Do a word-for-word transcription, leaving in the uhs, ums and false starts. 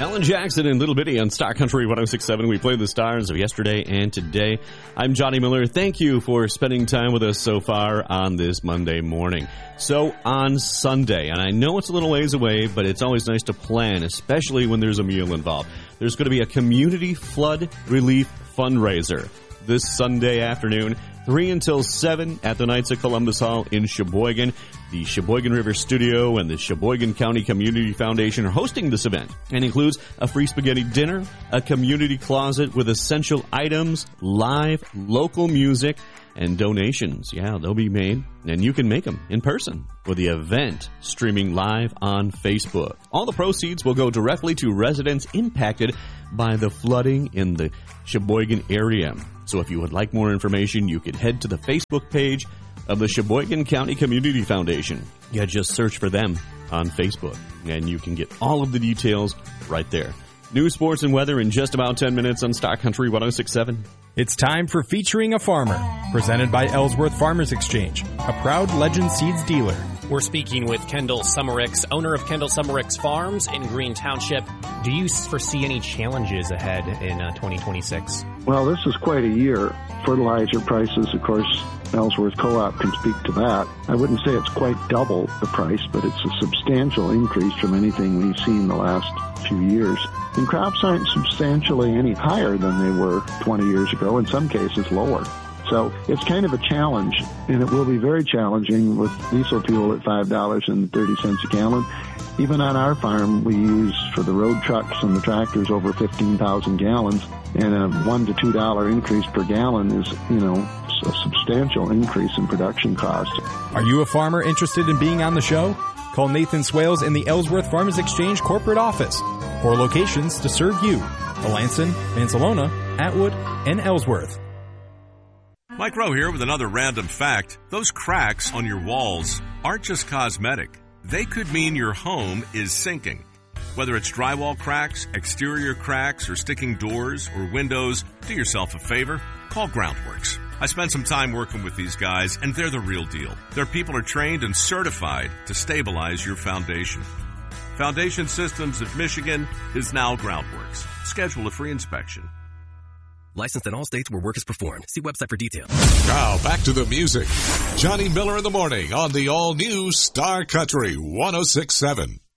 Alan Jackson and Little Bitty on Star Country one oh six point seven. We play the stars of yesterday and today. I'm Johnny Miller. Thank you for spending time with us so far on this Monday morning. So on Sunday, and I know it's a little ways away, but it's always nice to plan, especially when there's a meal involved. There's going to be a community flood relief fundraiser this Sunday afternoon, three until seven at the Knights of Columbus Hall in Sheboygan. The Sheboygan River Studio and the Sheboygan County Community Foundation are hosting this event and includes a free spaghetti dinner, a community closet with essential items, live local music, and donations. Yeah, they'll be made, and you can make them in person with the event streaming live on Facebook. All the proceeds will go directly to residents impacted by the flooding in the Sheboygan area. So if you would like more information, you could head to the Facebook page of the Sheboygan County Community Foundation. Yeah, just search for them on Facebook, and you can get all of the details right there. News, sports, and weather in just about ten minutes on Star Country one oh six point seven. It's time for Featuring a Farmer, presented by Ellsworth Farmers Exchange, a proud Legend Seeds dealer. We're speaking with Kendall Summericks, owner of Kendall Summericks Farms in Green Township. Do you foresee any challenges ahead in uh, twenty twenty-six? Well, this is quite a year. Fertilizer prices, of course, Ellsworth Co-op can speak to that. I wouldn't say it's quite double the price, but it's a substantial increase from anything we've seen the last few years. And crops aren't substantially any higher than they were twenty years ago, in some cases lower. So it's kind of a challenge, and it will be very challenging with diesel fuel at five dollars and thirty cents a gallon. Even on our farm, we use for the road trucks and the tractors over fifteen thousand gallons, and a one to two dollar increase per gallon is, you know, a substantial increase in production costs. Are you a farmer interested in being on the show? Call Nathan Swales in the Ellsworth Farmers Exchange corporate office. Four locations to serve you: Melanson, Mansalona, Atwood, and Ellsworth. Mike Rowe here with another random fact. Those cracks on your walls aren't just cosmetic. They could mean your home is sinking. Whether it's drywall cracks, exterior cracks, or sticking doors or windows, do yourself a favor. Call Groundworks. I spent some time working with these guys, and they're the real deal. Their people are trained and certified to stabilize your foundation. Foundation Systems of Michigan is now Groundworks. Schedule a free inspection. Licensed in all states where work is performed. See website for details. Now back to the music. Johnny Miller in the morning on the all-new Star Country one oh six point seven.